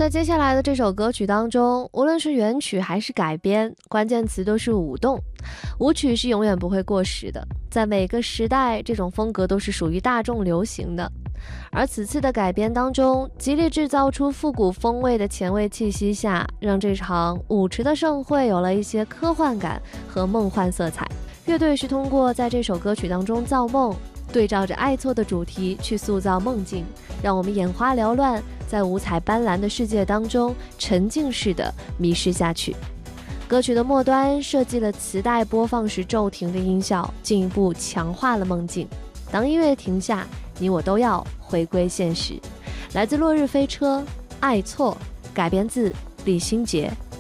在接下来的这首歌曲当中，无论是原曲还是改编，关键词都是舞动。舞曲是永远不会过时的，在每个时代，这种风格都是属于大众流行的。而此次的改编当中，极力制造出复古风味的前卫气息下，让这场舞池的盛会有了一些科幻感和梦幻色彩。乐队是通过在这首歌曲当中造梦，对照着爱错的主题去塑造梦境，让我们眼花缭乱，在五彩斑斓的世界当中沉浸式的迷失下去。歌曲的末端设计了磁带播放时骤停的音效，进一步强化了梦境。当音乐停下，你我都要回归现实。来自落日飞车，爱错，改编自李心洁。